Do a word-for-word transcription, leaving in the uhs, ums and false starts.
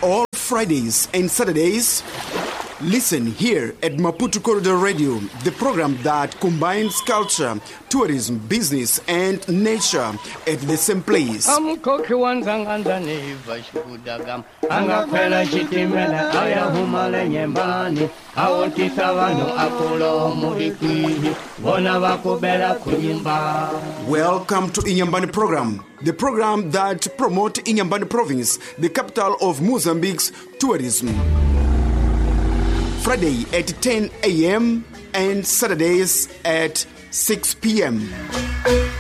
all Fridays and Saturdays. Listen here at Maputo Corridor Radio, the program that combines culture, tourism, business, and nature at the same place. Welcome to Inyambani Program, the program that promotes Inyambani Province, the capital of Mozambique's tourism. Friday at ten a.m. and Saturdays at six p.m.